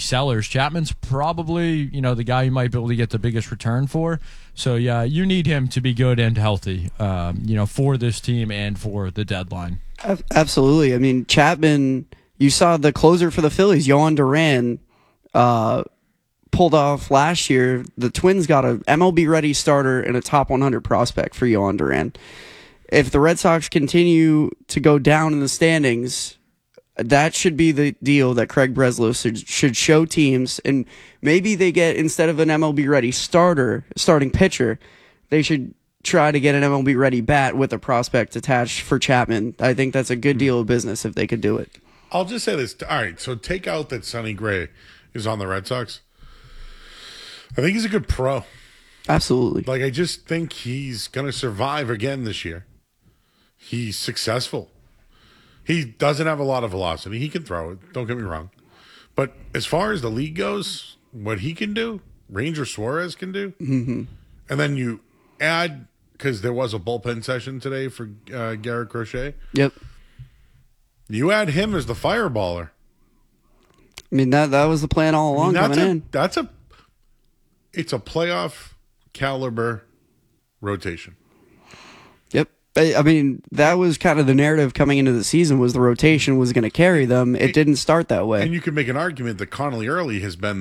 sellers. Chapman's probably, the guy you might be able to get the biggest return for. So, yeah, you need him to be good and healthy, for this team and for the deadline. Absolutely. I mean, Chapman, you saw the closer for the Phillies, Yohan Duran, pulled off last year. The Twins got a MLB-ready starter and a top 100 prospect for Yohan Duran. If the Red Sox continue to go down in the standings, that should be the deal that Craig Breslow should show teams, and maybe they get, instead of an MLB-ready starting pitcher, they should try to get an MLB-ready bat with a prospect attached for Chapman. I think that's a good deal of business if they could do it. I'll just say this. All right, so take out that Sonny Gray is on the Red Sox. I think he's a good pro. Absolutely. I just think he's going to survive again this year. He's successful. He doesn't have a lot of velocity. He can throw it. Don't get me wrong. But as far as the league goes, what he can do, Ranger Suarez can do. Mm-hmm. And then you add, because there was a bullpen session today for Garrett Crochet. Yep. You add him as the fireballer. I mean, that was the plan all along coming in. It's a playoff caliber rotation. Yep. I mean, that was kind of the narrative coming into the season, was the rotation was going to carry them. It didn't start that way. And you could make an argument that Connolly Early has been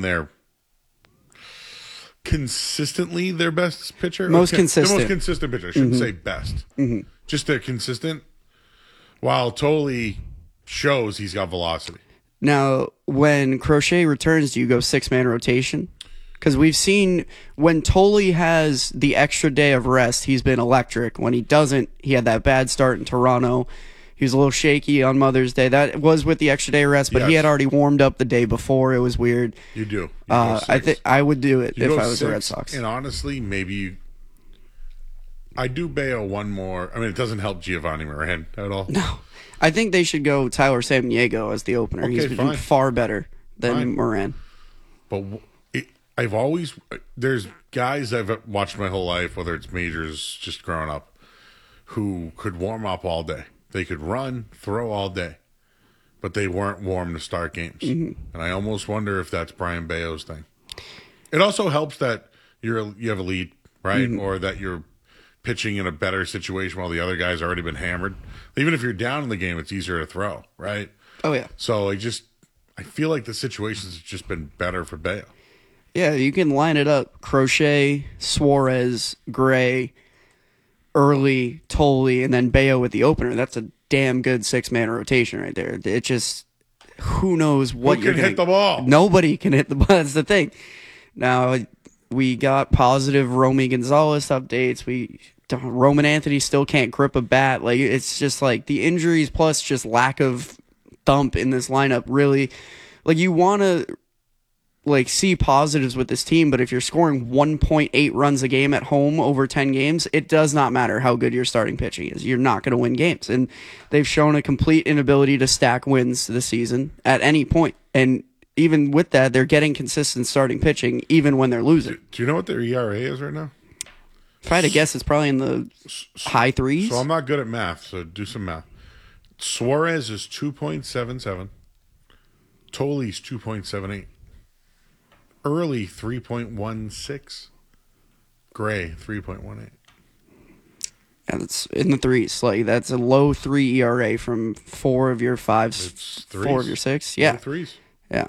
consistently their best pitcher. Most consistent. The most consistent pitcher. I shouldn't say best. Mm-hmm. Just they're consistent, while Tolle shows he's got velocity. Now, when Crochet returns, do you go 6-man rotation? Because we've seen when Tolle has the extra day of rest, he's been electric. When he doesn't, he had that bad start in Toronto. He was a little shaky on Mother's Day. That was with the extra day of rest, but he had already warmed up the day before. It was weird. You do. I think I would do it if I was the Red Sox. And honestly, I do Bayo one more. I mean, it doesn't help Giovanni Moran at all. No. I think they should go Tyler Samaniego as the opener. Okay, He's been far better than Moran. But there's guys I've watched my whole life, whether it's majors, just growing up, who could warm up all day. They could run, throw all day, but they weren't warm to start games. Mm-hmm. And I almost wonder if that's Brian Bayo's thing. It also helps that you have a lead, right? Mm-hmm. Or that you're pitching in a better situation while the other guy's already been hammered. Even if you're down in the game, it's easier to throw, right? Oh, yeah. So I feel like the situations have just been better for Bayo. Yeah, you can line it up. Crochet, Suarez, Gray, Early, Tolle, and then Bayo with the opener. That's a damn good 6-man rotation right there. It just, who knows what you're going to hit the ball. Nobody can hit the ball. That's the thing. Now, we got positive Romy Gonzalez updates. Roman Anthony still can't grip a bat. It's just the injuries plus just lack of thump in this lineup really. You want to see positives with this team, but if you're scoring 1.8 runs a game at home over 10 games, it does not matter how good your starting pitching is. You're not going to win games. And they've shown a complete inability to stack wins this season at any point. And even with that, they're getting consistent starting pitching even when they're losing. Do you know what their ERA is right now? If I had to guess, it's probably in the high threes. So I'm not good at math, so do some math. Suarez is 2.77. Tolle's 2.78. Early 3.16. Gray 3.18. Yeah, that's in the threes. That's a low 3 ERA from 4 of your 5, 4 of your 6. Yeah, threes. Yeah.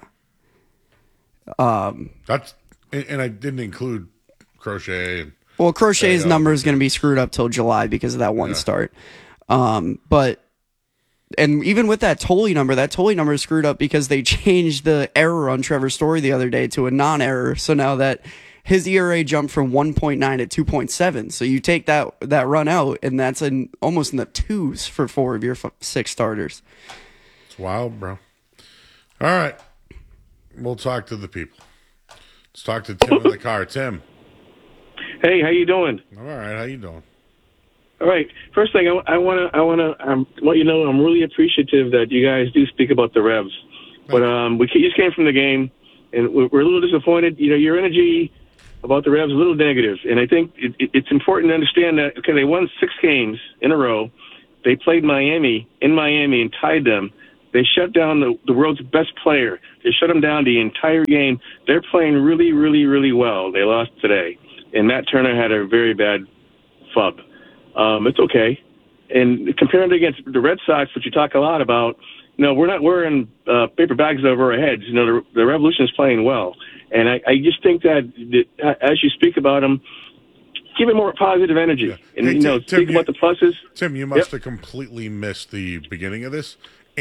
That's and I didn't include Crochet. Well, Crochet's number is going to be screwed up till July because of that one start. But even with that Tolle number is screwed up because they changed the error on Trevor Story the other day to a non-error. So now that his ERA jumped from 1.9 to 2.7. So you take that run out, and that's almost in the 2s for 4 of your 6 starters. It's wild, bro. All right. We'll talk to the people. Let's talk to Tim in the car. Tim. Hey, how you doing? I'm all right. How you doing? All right. First thing, I want to let you know I'm really appreciative that you guys do speak about the Revs. But we just came from the game, and we're a little disappointed. Your energy about the Revs is a little negative, and I think it's important to understand that, okay, they won 6 games in a row. They played Miami in Miami and tied them. They shut down the world's best player. They shut him down the entire game. They're playing really, really, really well. They lost today. And Matt Turner had a very bad FUB. It's okay. And comparing it against the Red Sox, which you talk a lot about, we're not wearing paper bags over our heads. The Revolution is playing well. And I just think that as you speak about them, give it more positive energy. Yeah. And, hey, Tim, think about the pluses. Tim, you must have completely missed the beginning of this.